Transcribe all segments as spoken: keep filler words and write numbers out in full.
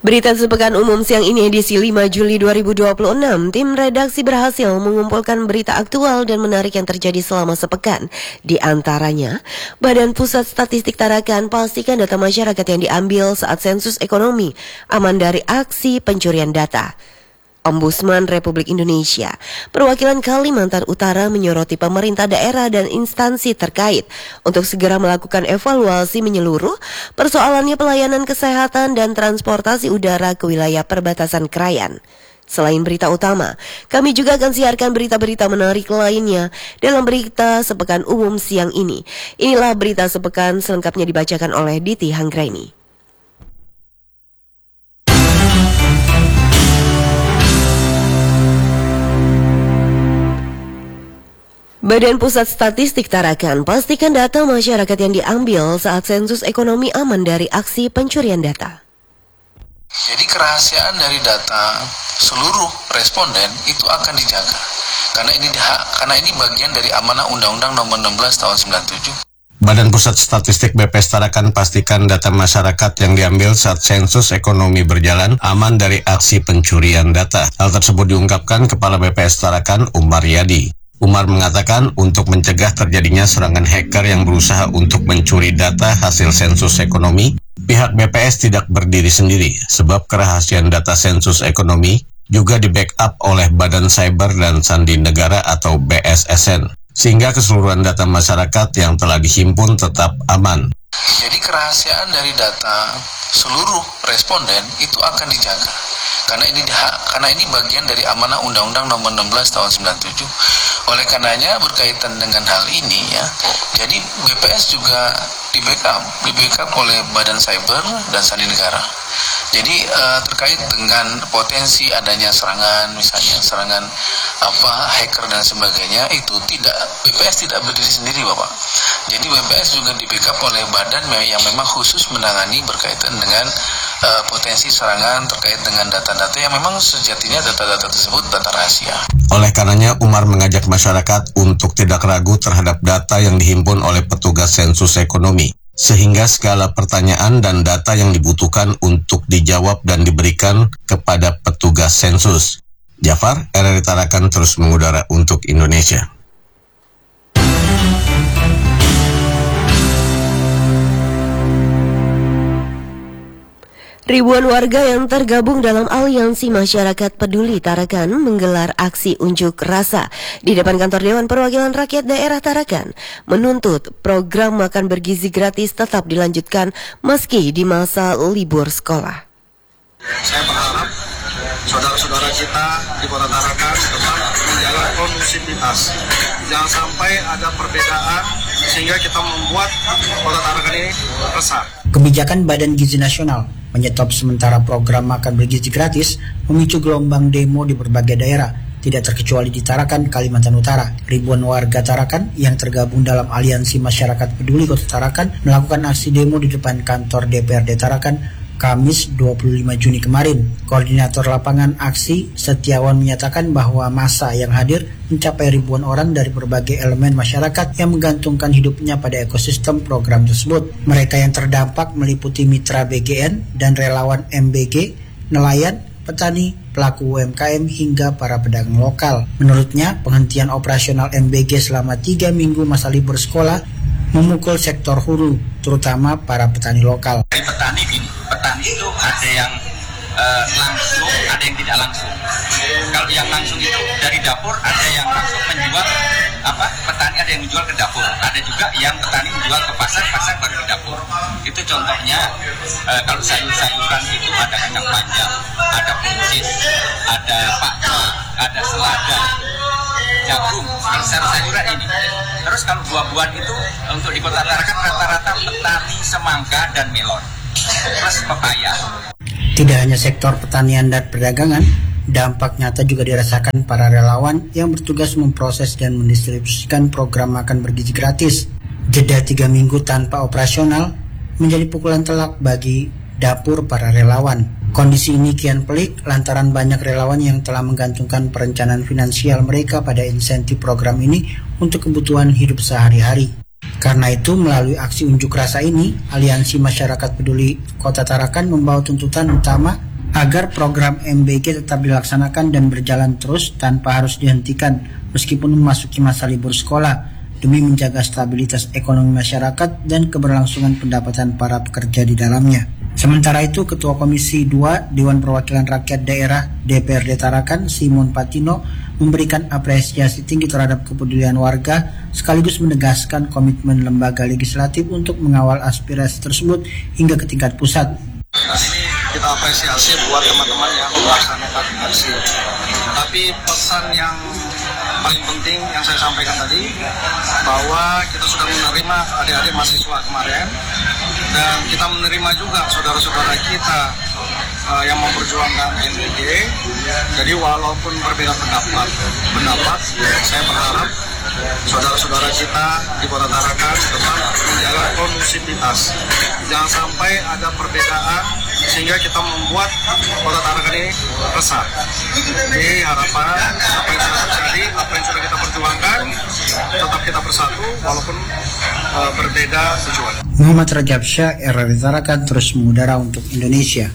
Berita sepekan umum siang ini edisi lima Juli dua ribu dua puluh enam, tim redaksi berhasil mengumpulkan berita aktual dan menarik yang terjadi selama sepekan. Di antaranya, Badan Pusat Statistik Tarakan pastikan data masyarakat yang diambil saat sensus ekonomi aman dari aksi pencurian data. Ombudsman Republik Indonesia, perwakilan Kalimantan Utara menyoroti pemerintah daerah dan instansi terkait untuk segera melakukan evaluasi menyeluruh persoalannya pelayanan kesehatan dan transportasi udara ke wilayah perbatasan Krayan. Selain berita utama, kami juga akan siarkan berita-berita menarik lainnya dalam berita sepekan umum siang ini. Inilah berita sepekan selengkapnya dibacakan oleh Diti Hanggraini. Badan Pusat Statistik Tarakan pastikan data masyarakat yang diambil saat sensus ekonomi aman dari aksi pencurian data. Jadi kerahasiaan dari data seluruh responden itu akan dijaga. Karena ini karena ini bagian dari amanah Undang-Undang Nomor enam belas Tahun sembilan puluh tujuh. Badan Pusat Statistik B P S Tarakan pastikan data masyarakat yang diambil saat sensus ekonomi berjalan aman dari aksi pencurian data. Hal tersebut diungkapkan Kepala B P S Tarakan Umar Yadi. Umar mengatakan untuk mencegah terjadinya serangan hacker yang berusaha untuk mencuri data hasil sensus ekonomi, pihak B P S tidak berdiri sendiri, sebab kerahasiaan data sensus ekonomi juga di-backup oleh Badan Cyber dan Sandi Negara atau B S S N, sehingga keseluruhan data masyarakat yang telah dihimpun tetap aman. Jadi kerahasiaan dari data seluruh responden itu akan dijaga. Karena ini karena ini bagian dari amanah Undang-Undang Nomor enam belas Tahun sembilan puluh tujuh. Oleh karenanya berkaitan dengan hal ini ya, jadi B P S juga di-backup, di-backup oleh Badan Cyber dan Sandi Negara. Jadi uh, terkait dengan potensi adanya serangan, misalnya serangan apa hacker dan sebagainya, itu tidak B P S tidak berdiri sendiri, Bapak. Jadi B P S juga di-backup oleh badan yang memang khusus menangani berkaitan dengan uh, potensi serangan terkait dengan data-data yang memang sejatinya data-data tersebut data rahasia. Oleh karenanya Umar mengajak masyarakat untuk tidak ragu terhadap data yang dihimpun oleh petugas sensus ekonomi, sehingga segala pertanyaan dan data yang dibutuhkan untuk dijawab dan diberikan kepada petugas sensus. Jafar, R R I Tarakan terus mengudara untuk Indonesia. Ribuan warga yang tergabung dalam Aliansi Masyarakat Peduli Tarakan menggelar aksi unjuk rasa di depan kantor Dewan Perwakilan Rakyat Daerah Tarakan, menuntut program makan bergizi gratis tetap dilanjutkan meski di masa libur sekolah. Saya berharap saudara-saudara kita di Kota Tarakan tetap menjaga kondusivitas. Jangan sampai ada perbedaan sehingga kita membuat Kota Tarakan ini resah. Kebijakan Badan Gizi Nasional menyetop sementara program makan bergizi gratis memicu gelombang demo di berbagai daerah, tidak terkecuali di Tarakan, Kalimantan Utara. Ribuan warga Tarakan yang tergabung dalam Aliansi Masyarakat Peduli Kota Tarakan melakukan aksi demo di depan kantor D P R D Tarakan Kamis dua puluh lima Juni kemarin. Koordinator lapangan aksi Setiawan menyatakan bahwa massa yang hadir mencapai ribuan orang dari berbagai elemen masyarakat yang menggantungkan hidupnya pada ekosistem program tersebut. Mereka yang terdampak meliputi mitra B G N dan relawan M B G, nelayan, petani, pelaku U M K M hingga para pedagang lokal. Menurutnya, penghentian operasional M B G selama tiga minggu masa libur sekolah memukul sektor hulu, terutama para petani lokal. Dari petani, petani itu ada yang uh, langsung, ada yang tidak langsung. Kalau yang langsung itu dari dapur, ada yang langsung menjual apa? Petani ada yang menjual ke dapur, ada juga yang petani menjual ke pasar, pasar baru ke dapur. Itu contohnya uh, kalau sayur-sayuran itu ada kacang panjang, ada buncis, ada pakcoy, ada selada, jagung, sayur-sayuran ini. Terus kalau buah-buahan itu untuk di Kota Tarakan rata-rata petani semangka dan melon plus pepaya. Tidak hanya sektor pertanian dan perdagangan, dampak nyata juga dirasakan para relawan yang bertugas memproses dan mendistribusikan program makan bergizi gratis. Jeda tiga minggu tanpa operasional menjadi pukulan telak bagi dapur para relawan. Kondisi ini kian pelik lantaran banyak relawan yang telah menggantungkan perencanaan finansial mereka pada insentif program ini untuk kebutuhan hidup sehari-hari. Karena itu, melalui aksi unjuk rasa ini, Aliansi Masyarakat Peduli Kota Tarakan membawa tuntutan utama agar program M B G tetap dilaksanakan dan berjalan terus tanpa harus dihentikan meskipun memasuki masa libur sekolah demi menjaga stabilitas ekonomi masyarakat dan keberlangsungan pendapatan para pekerja di dalamnya. Sementara itu, Ketua Komisi dua Dewan Perwakilan Rakyat Daerah D P R D Tarakan, Simon Patino, memberikan apresiasi tinggi terhadap kepedulian warga sekaligus menegaskan komitmen lembaga legislatif untuk mengawal aspirasi tersebut hingga ke tingkat pusat. Dan ini kita apresiasi buat teman-teman yang melaksanakan aksi. Tapi pesan yang paling penting yang saya sampaikan tadi, bahwa kita sudah menerima adik-adik mahasiswa kemarin, dan kita menerima juga saudara-saudara kita uh, yang memperjuangkan M B G. Jadi walaupun berbeda pendapat, pendapat, saya berharap saudara-saudara kita di Kota Tarakan tetap menjaga kondusivitas. Jangan sampai ada perbedaan sehingga kita membuat Kota Tarakan ini resah. Jadi harapan apa yang sudah terjadi, apa yang sudah kita perjuangkan, tetap kita bersatu walaupun uh, berbeda tujuan. Muhammad Rajab Syah, R R I Tarakan, terus mengudara untuk Indonesia.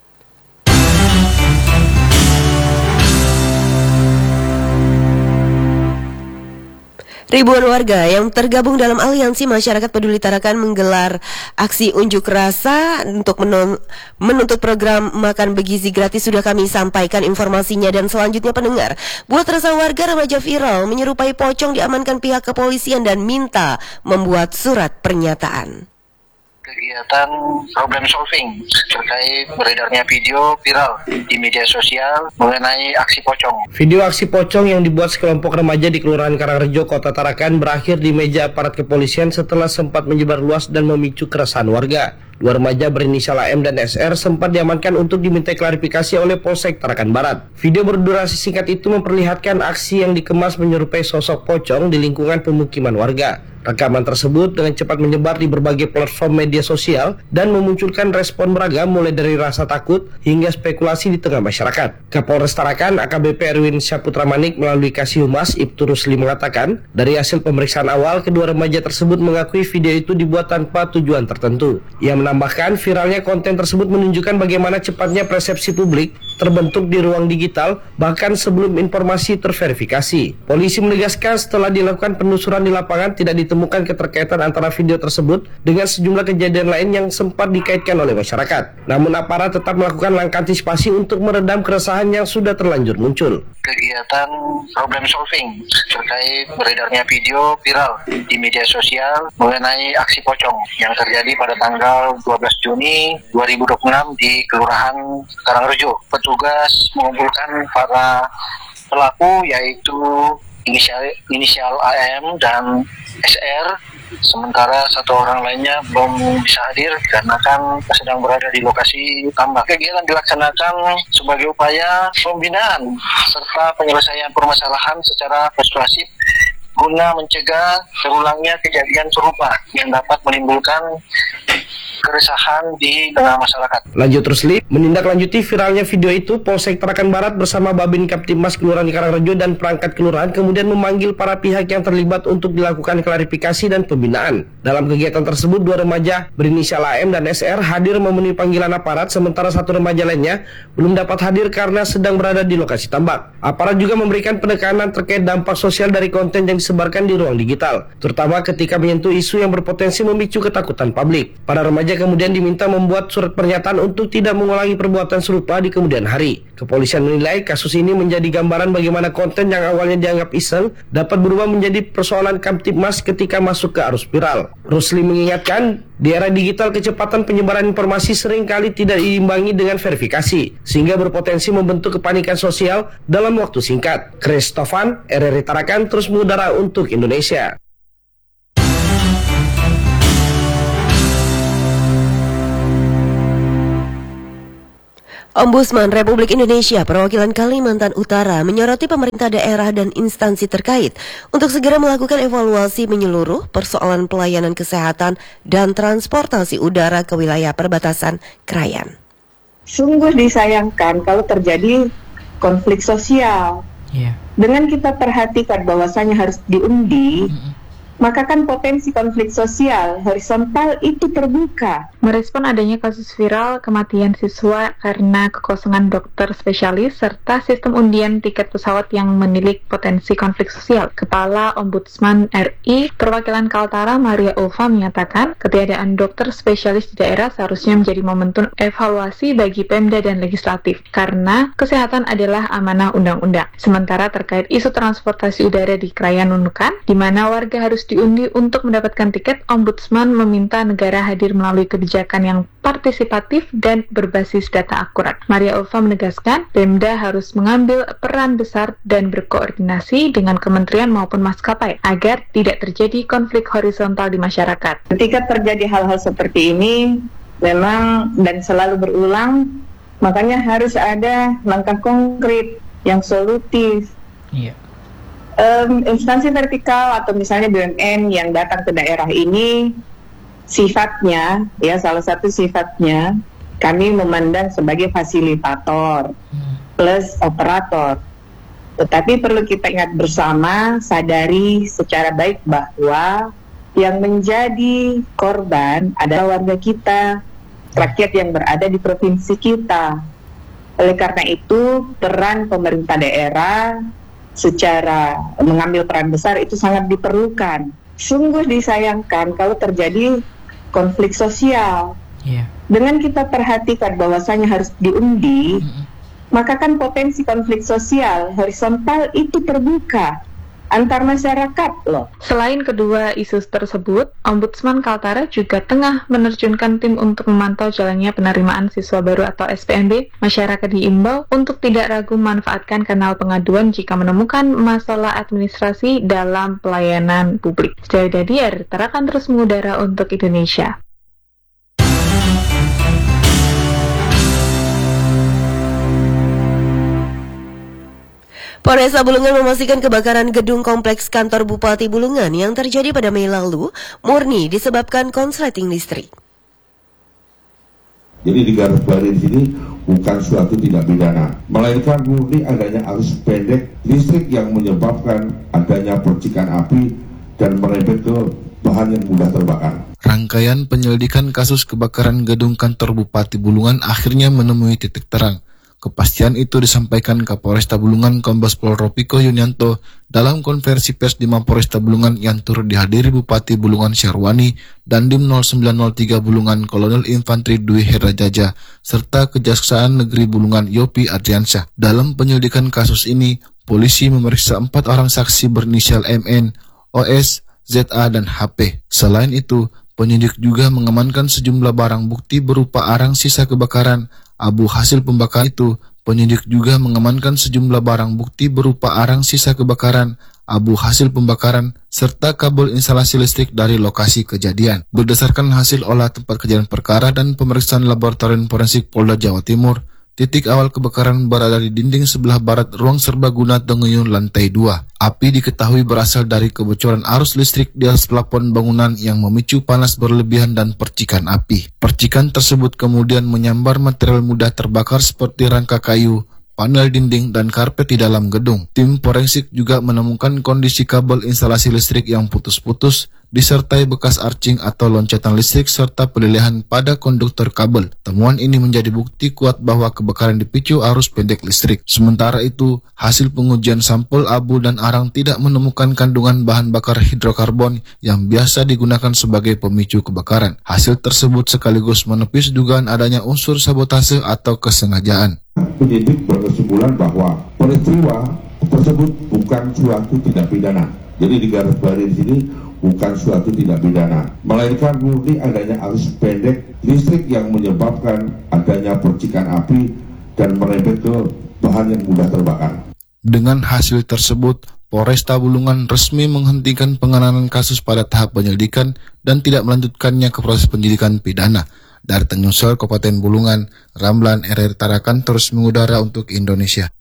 Ribuan warga yang tergabung dalam Aliansi Masyarakat Peduli Tarakan menggelar aksi unjuk rasa untuk menuntut program makan bergizi gratis. Sudah kami sampaikan informasinya, dan selanjutnya pendengar, buat resah warga remaja viral menyerupai pocong diamankan pihak kepolisian dan minta membuat surat pernyataan. Kegiatan problem solving terkait beredarnya video viral di media sosial mengenai aksi pocong. Video aksi pocong yang dibuat sekelompok remaja di Kelurahan Karangrejo, Kota Tarakan berakhir di meja aparat kepolisian setelah sempat menyebar luas dan memicu keresahan warga. Dua remaja berinisial A M dan S R sempat diamankan untuk dimintai klarifikasi oleh Polsek Tarakan Barat. Video berdurasi singkat itu memperlihatkan aksi yang dikemas menyerupai sosok pocong di lingkungan pemukiman warga. Rekaman tersebut dengan cepat menyebar di berbagai platform media sosial dan memunculkan respon beragam mulai dari rasa takut hingga spekulasi di tengah masyarakat. Kapolres Tarakan A K B P Erwin Syaputra Manik melalui Kasih Humas Ibtu Rusli mengatakan, dari hasil pemeriksaan awal kedua remaja tersebut mengakui video itu dibuat tanpa tujuan tertentu. Ia menambahkan viralnya konten tersebut menunjukkan bagaimana cepatnya persepsi publik terbentuk di ruang digital bahkan sebelum informasi terverifikasi. Polisi menegaskan setelah dilakukan penelusuran di lapangan tidak ditemukan keterkaitan antara video tersebut dengan sejumlah kejadian lain yang sempat dikaitkan oleh masyarakat. Namun aparat tetap melakukan langkah antisipasi untuk meredam keresahan yang sudah terlanjur muncul. Kegiatan problem solving terkait beredarnya video viral di media sosial mengenai aksi pocong yang terjadi pada tanggal dua belas Juni dua ribu dua puluh enam di Kelurahan Karangrejo. Petugas mengumpulkan para pelaku yaitu inisial, inisial A M dan S R, sementara satu orang lainnya belum bisa hadir karena kan sedang berada di lokasi tambak. Kegiatan dilaksanakan sebagai upaya pembinaan serta penyelesaian permasalahan secara persuasif guna mencegah terulangnya kejadian serupa yang dapat menimbulkan keresahan di tengah masyarakat. Lanjut Rusli, menindaklanjuti viralnya video itu, Polsek Tarakan Barat bersama Babin Kaptibmas Kelurahan Karangrejo dan perangkat kelurahan kemudian memanggil para pihak yang terlibat untuk dilakukan klarifikasi dan pembinaan. Dalam kegiatan tersebut, dua remaja berinisial A M dan S R hadir memenuhi panggilan aparat, sementara satu remaja lainnya belum dapat hadir karena sedang berada di lokasi tambak. Aparat juga memberikan penekanan terkait dampak sosial dari konten yang disebarkan di ruang digital, terutama ketika menyentuh isu yang berpotensi memicu ketakutan publik. Para remaja kemudian diminta membuat surat pernyataan untuk tidak mengulangi perbuatan serupa di kemudian hari. Kepolisian menilai kasus ini menjadi gambaran bagaimana konten yang awalnya dianggap iseng dapat berubah menjadi persoalan Kamtibmas ketika masuk ke arus viral. Rusli mengingatkan, di era digital kecepatan penyebaran informasi seringkali tidak diimbangi dengan verifikasi, sehingga berpotensi membentuk kepanikan sosial dalam waktu singkat. Christofan, R R I Tarakan, terus mengudara untuk Indonesia. Ombudsman Republik Indonesia Perwakilan Kalimantan Utara menyoroti pemerintah daerah dan instansi terkait untuk segera melakukan evaluasi menyeluruh persoalan pelayanan kesehatan dan transportasi udara ke wilayah perbatasan Krayan. Sungguh disayangkan kalau terjadi konflik sosial. Yeah. Dengan kita perhatikan bahwasanya harus diundi, mm-hmm. maka kan potensi konflik sosial horizontal itu terbuka. Merespon adanya kasus viral kematian siswa karena kekosongan dokter spesialis serta sistem undian tiket pesawat yang menilik potensi konflik sosial, Kepala Ombudsman R I Perwakilan Kaltara Maria Ulfa menyatakan ketiadaan dokter spesialis di daerah seharusnya menjadi momentum evaluasi bagi Pemda dan legislatif karena kesehatan adalah amanah undang-undang. Sementara terkait isu transportasi udara di Krayan Nunukan, di mana warga harus diundi untuk mendapatkan tiket, Ombudsman meminta negara hadir melalui kebijakan yang partisipatif dan berbasis data akurat. Maria Ulfa menegaskan, Pemda harus mengambil peran besar dan berkoordinasi dengan kementerian maupun maskapai agar tidak terjadi konflik horizontal di masyarakat. Ketika terjadi hal-hal seperti ini, memang dan selalu berulang, makanya harus ada langkah konkret yang solutif. Iya. Um, instansi vertikal atau misalnya B U M N yang datang ke daerah ini sifatnya, ya salah satu sifatnya kami memandang sebagai fasilitator plus operator. Tetapi perlu kita ingat bersama, sadari secara baik bahwa yang menjadi korban adalah warga kita, rakyat yang berada di provinsi kita. Oleh karena itu, peran pemerintah daerah secara mengambil peran besar itu sangat diperlukan. Sungguh disayangkan kalau terjadi konflik sosial. Yeah. Dengan kita perhatikan bahwasanya harus diundi, mm-hmm. maka kan potensi konflik sosial horizontal itu terbuka antar masyarakat loh. Selain kedua isu tersebut, Ombudsman Kaltara juga tengah menerjunkan tim untuk memantau jalannya penerimaan siswa baru atau S P M B. Masyarakat diimbau untuk tidak ragu memanfaatkan kanal pengaduan jika menemukan masalah administrasi dalam pelayanan publik. Sejauh dari R, Tarakan terus mengudara untuk Indonesia. Polresta Bulungan memastikan kebakaran gedung kompleks kantor Bupati Bulungan yang terjadi pada Mei lalu murni disebabkan konsleting listrik. Jadi di garis bawahi sini bukan suatu tindak pidana, melainkan murni adanya arus pendek listrik yang menyebabkan adanya percikan api dan merembet ke bahan yang mudah terbakar. Rangkaian penyelidikan kasus kebakaran gedung kantor Bupati Bulungan akhirnya menemui titik terang. Kepastian itu disampaikan Kapolresta Bulungan Kombes Pol Ropiko Yunianto dalam konferensi pers di Mapolresta Bulungan yang turut dihadiri Bupati Bulungan Syarwani dan Dim nol sembilan nol tiga Bulungan Kolonel Infantri Dwi Herajaja serta Kejaksaan Negeri Bulungan Yopi Adriansyah. Dalam penyelidikan kasus ini, polisi memeriksa empat orang saksi berinisial M N, O S, Z A, dan H P. Selain itu, penyidik juga mengamankan sejumlah barang bukti berupa arang sisa kebakaran, abu hasil pembakaran itu. Penyidik juga mengamankan sejumlah barang bukti berupa arang sisa kebakaran, abu hasil pembakaran, serta kabel instalasi listrik dari lokasi kejadian. Berdasarkan hasil olah tempat kejadian perkara dan pemeriksaan laboratorium forensik Polda Jawa Timur, titik awal kebakaran berada di dinding sebelah barat ruang serbaguna Tenguyun lantai dua. Api diketahui berasal dari kebocoran arus listrik di atas plafon bangunan yang memicu panas berlebihan dan percikan api. Percikan tersebut kemudian menyambar material mudah terbakar seperti rangka kayu, panel dinding, dan karpet di dalam gedung. Tim forensik juga menemukan kondisi kabel instalasi listrik yang putus-putus, disertai bekas arcing atau loncatan listrik serta pelelehan pada konduktor kabel. Temuan ini menjadi bukti kuat bahwa kebakaran dipicu arus pendek listrik. Sementara itu, hasil pengujian sampel abu dan arang tidak menemukan kandungan bahan bakar hidrokarbon yang biasa digunakan sebagai pemicu kebakaran. Hasil tersebut sekaligus menepis dugaan adanya unsur sabotase atau kesengajaan. Penyidik berkesimpulan bahwa peristiwa tersebut bukan suatu tindak pidana. Jadi di garis bawahi di sini bukan suatu tindak pidana, melainkan murni adanya arus pendek listrik yang menyebabkan adanya percikan api dan merembet ke bahan yang mudah terbakar. Dengan hasil tersebut, Polresta Bulungan resmi menghentikan penanganan kasus pada tahap penyelidikan dan tidak melanjutkannya ke proses penyidikan pidana. Dari Tanjung Sor, Kabupaten Bulungan, Ramlan R R Tarakan terus mengudara untuk Indonesia.